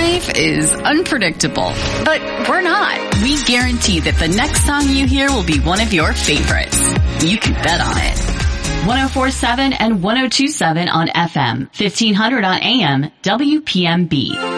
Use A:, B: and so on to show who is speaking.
A: life is unpredictable, but we're not. We guarantee that the next song you hear will be one of your favorites. You can bet on it. 104.7 and 102.7 on FM, 1500 on AM, WPMB.